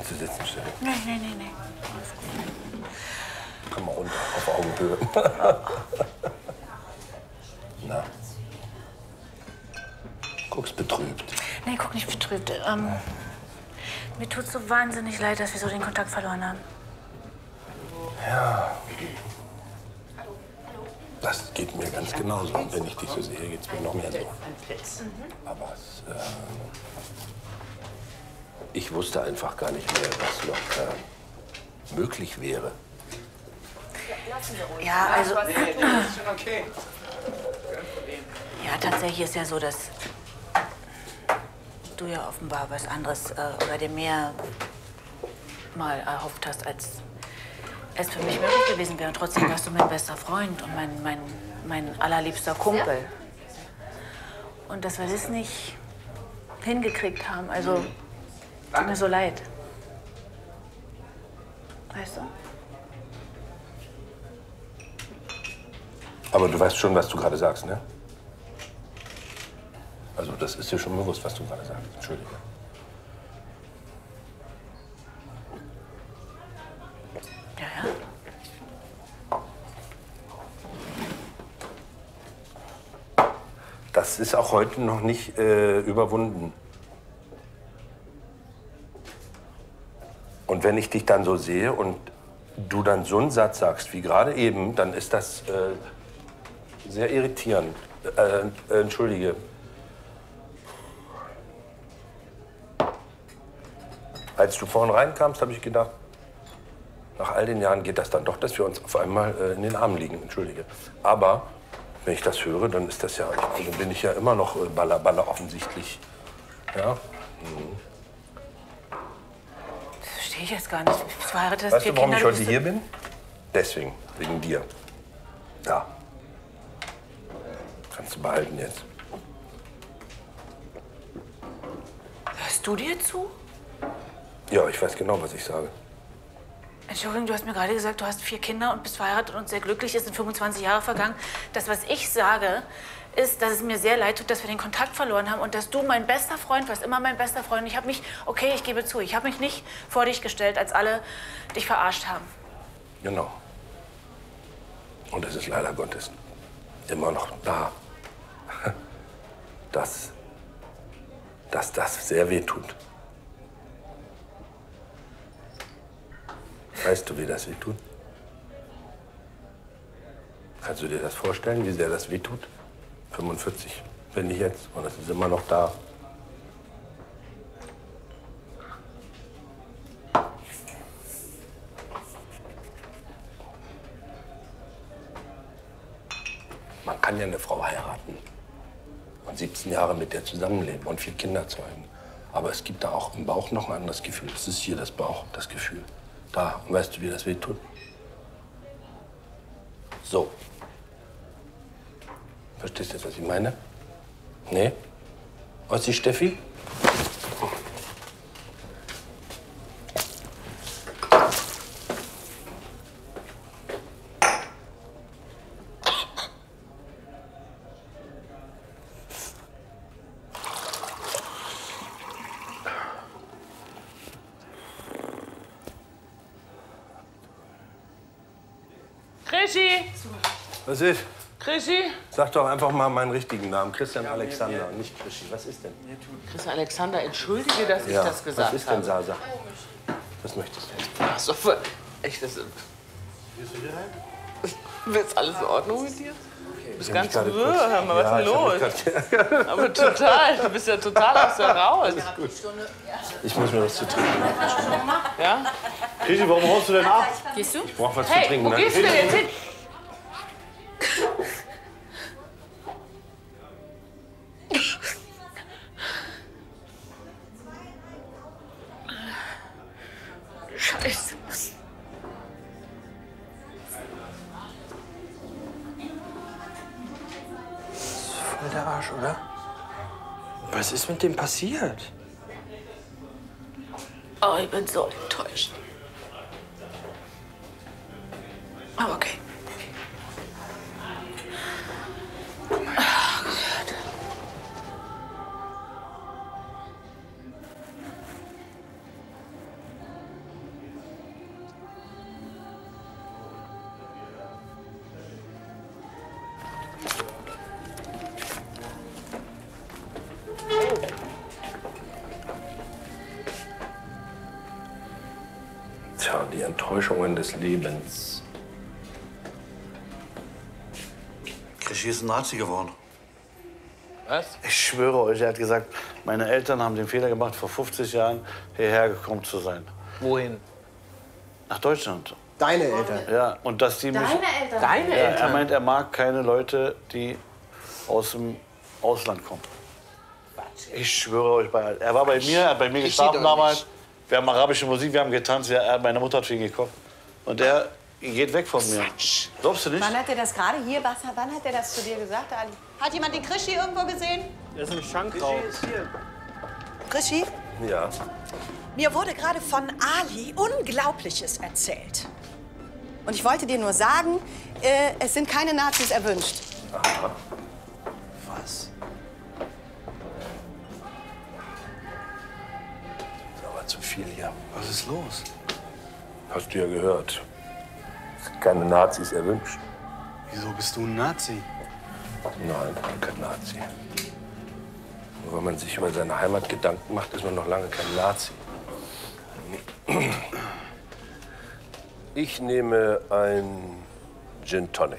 Willst du sitzen, Steffi? Nee. Alles gut. Komm mal runter, auf Augenhöhe. Na? Guckst betrübt. Nee, guck nicht betrübt. Mir tut's so wahnsinnig leid, dass wir so den Kontakt verloren haben. Ja. Das geht mir ganz genauso. Und wenn ich dich so sehe, geht's mir noch mehr so. Aber ich wusste einfach gar nicht mehr, was noch möglich wäre. Ja, also... Ja, tatsächlich ist ja so, dass du ja offenbar was anderes oder dir mehr mal erhofft hast, als es für mich möglich gewesen wäre. Und trotzdem warst du mein bester Freund und mein allerliebster Kumpel. Und dass wir das nicht hingekriegt haben, also tut mir so leid. Weißt du? Aber du weißt schon, was du gerade sagst, ne? Also das ist dir schon bewusst, was du gerade sagst. Entschuldige. Ja. Das ist auch heute noch nicht überwunden. Und wenn ich dich dann so sehe und du dann so einen Satz sagst wie gerade eben, dann ist das sehr irritierend. Entschuldige. Als du vorhin reinkamst, habe ich gedacht, nach all den Jahren geht das dann doch, dass wir uns auf einmal in den Armen liegen. Entschuldige. Aber wenn ich das höre, dann ist das ja, also bin ich ja immer noch Baller offensichtlich. Ja? Das verstehe ich jetzt gar nicht. Du bist verheiratet, hast Weißt 4 du, warum Kinder, ich heute hier bin? Deswegen, wegen dir. Ja. Kannst du behalten jetzt. Hörst du dir zu? Ja, ich weiß genau, was ich sage. Entschuldigung, du hast mir gerade gesagt, du hast 4 Kinder und bist verheiratet und sehr glücklich. Es sind 25 Jahre vergangen. Das, was ich sage, ist, dass es mir sehr leid tut, dass wir den Kontakt verloren haben und dass du mein bester Freund warst, immer mein bester Freund. Und ich habe mich, okay, ich gebe zu, ich habe mich nicht vor dich gestellt, als alle dich verarscht haben. Genau. Und es ist leider Gottes immer noch da, dass das sehr weh tut. Weißt du, wie das weh tut? Kannst du dir das vorstellen, wie sehr das weh tut? 45 bin ich jetzt und es ist immer noch da. Man kann ja eine Frau heiraten und 17 Jahre mit der zusammenleben und 4 Kinder zeugen. Aber es gibt da auch im Bauch noch ein anderes Gefühl. Es ist hier das Bauch, das Gefühl. Da, und weißt du, wie das weh tut? So. Verstehst du jetzt, was ich meine? Nee? Was ist Steffi? Krischi! Was ist? Krischi? Sag doch einfach mal meinen richtigen Namen. Christian Alexander, nicht Krischi. Was ist denn? Christian Alexander, entschuldige, dass ich das gesagt habe. Was ist denn, Sasa? Was möchtest du? Ach so, echt, das ist... Ist alles in Ordnung mit dir? Du bist ganz rühr, hör mal, was ist denn los? Aber total, du bist ja total aus der Raus. Ich muss mir was zu trinken machen. Ja? Krischi, warum haust du denn ab? Gehst du? Ich brauch was zu Hey, trinken. wo ne? gehst du denn jetzt hin? Scheiße. Voll der Arsch, oder? Was ist mit dem passiert? Oh, ich bin so enttäuscht. Aber okay. Die Enttäuschungen des Lebens. Krischi ist ein Nazi geworden. Was? Ich schwöre euch, er hat gesagt, meine Eltern haben den Fehler gemacht, vor 50 Jahren hierher gekommen zu sein. Wohin? Nach Deutschland. Deine Eltern? Ja, und dass die mich... Eltern? Deine Ja, Eltern? er meint, er mag keine Leute, die aus dem Ausland kommen. Ich schwöre euch, er war bei mir, er hat bei mir geschlafen damals. Wir haben arabische Musik, wir haben getanzt, meine Mutter hat viel gekocht. Und er geht weg von mir. Glaubst du nicht? Wann hat er das gerade hier? Wann hat er das zu dir gesagt, Ali? Hat jemand den Krischi irgendwo gesehen? Er ist im Schankraum. Krischi? Ja. Mir wurde gerade von Ali Unglaubliches erzählt. Und ich wollte dir nur sagen, es sind keine Nazis erwünscht. Aha. Was? Das ist aber zu viel hier. Was ist los? Hast du ja gehört. Es sind keine Nazis erwünscht. Wieso bist du ein Nazi? Nein, ich bin kein Nazi. Nur wenn man sich über seine Heimat Gedanken macht, ist man noch lange kein Nazi. Ich nehme ein Gin Tonic.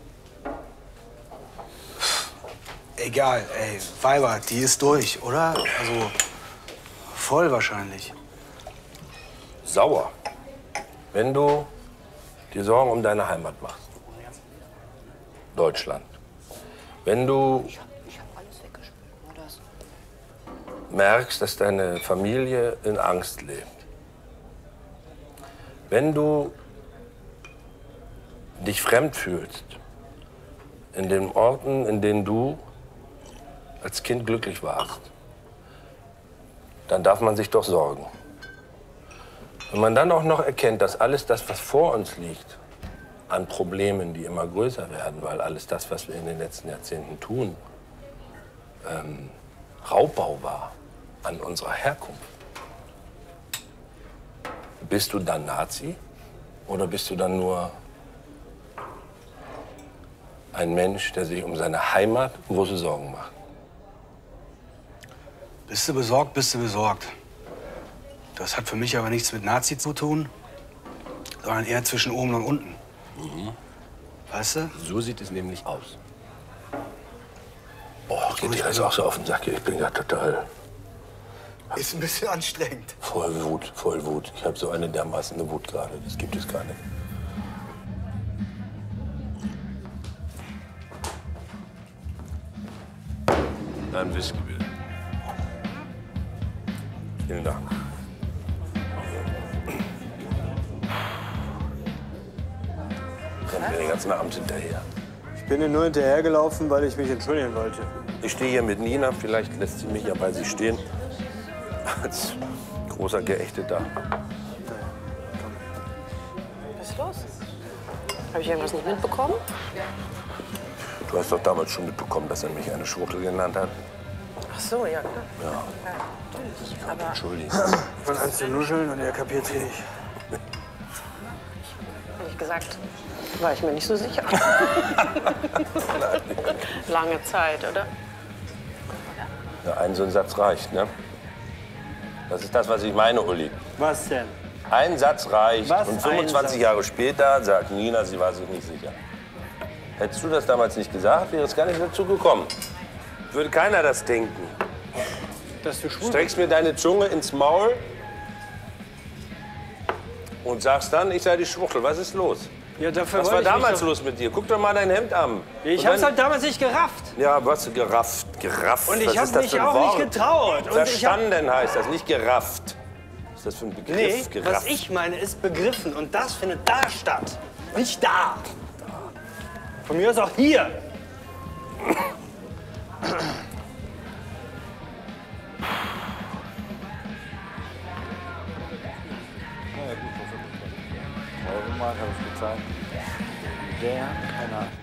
Egal, ey, Weiber, die ist durch, oder? Also, voll wahrscheinlich. Sauer. Wenn du dir Sorgen um deine Heimat machst. Deutschland. Wenn du merkst, dass deine Familie in Angst lebt. Wenn du dich fremd fühlst in den Orten, in denen du als Kind glücklich warst, dann darf man sich doch sorgen. Wenn man dann auch noch erkennt, dass alles das, was vor uns liegt, an Problemen, die immer größer werden, weil alles das, was wir in den letzten Jahrzehnten tun, Raubbau war an unserer Herkunft. Bist du dann Nazi oder bist du dann nur ein Mensch, der sich um seine Heimat große Sorgen macht? Bist du besorgt, bist du besorgt. Das hat für mich aber nichts mit Nazi zu tun, sondern eher zwischen oben und unten. Weißt du? So sieht es nämlich aus. Boah, geht dir das auch so auf den Sack? Ich bin ja total Ist ein bisschen anstrengend. voll Wut, voll Wut. Ich habe so eine dermaßen Wut gerade, das gibt es gar nicht. Ein Whisky bitte. Vielen Dank. Kommt mir den ganzen Abend hinterher. Ich bin dir nur hinterhergelaufen, weil ich mich entschuldigen wollte. Ich stehe hier mit Nina, vielleicht lässt sie mich ja bei sich stehen. Als großer Geächteter. Was ist los? Habe ich irgendwas nicht mitbekommen? Du hast doch damals schon mitbekommen, dass er mich eine Schwuchtel genannt hat. Ach so, ja klar. Ja, Natürlich. Aber entschuldigung. Von eins zu nuscheln und er kapiert sie nicht. ehrlich gesagt, war ich mir nicht so sicher. Lange Zeit, oder? Ja, ein so ein Satz reicht, ne? Das ist das, was ich meine, Uli. Was denn? Ein Satz reicht. Was Und ein 25 Satz? Jahre später sagt Nina, sie war sich nicht sicher. Hättest du das damals nicht gesagt, wäre es gar nicht dazu gekommen. Würde keiner das denken. Dass du schwul Streckst mir deine Zunge ins Maul und sagst dann, ich sei die Schwuchtel. Was ist los? Ja, dafür Was war wollte ich mich damals doch- los mit dir? Guck doch mal dein Hemd an. Ich Und hab's dann- halt damals nicht gerafft. Ja, was gerafft, gerafft. Und ich Was hab ist das mich für ein auch Wort? nicht getraut. Und ich hab, Verstanden heißt das, nicht gerafft. Was ist das für ein Begriff? nee, gerafft. was ich meine, ist begriffen. Und das findet da statt. Nicht da. Von mir aus auch hier. Tausendmal habe ich gezahlt. Der, keine Ahnung.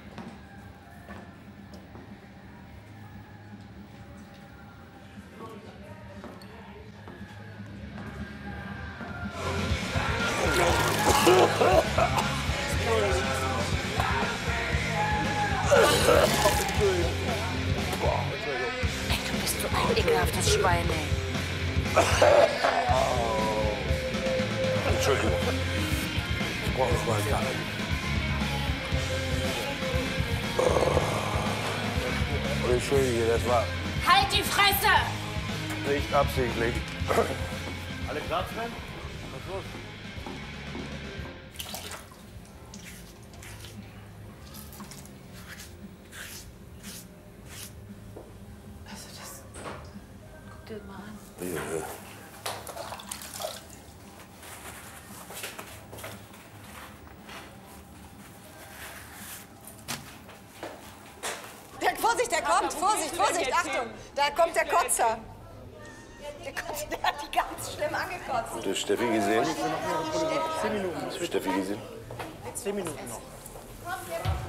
Ey, du bist so ein ekelhaftes Schwein, ey. Entschuldigung. ausgesprochen mal geil. Oh, entschuldige, das war Halt die Fresse! nicht absichtlich. Alle klar, Sven? Was ist los? Also das... Guck dir das mal an. Ja. Vorsicht, der kommt! Vorsicht, Vorsicht, Achtung! Da kommt der Kotzer. Der Kotzer, der hat die ganz schlimm angekotzt. Hast du Steffi gesehen? 10 Minuten. Hast du Steffi gesehen? 10 Minuten noch.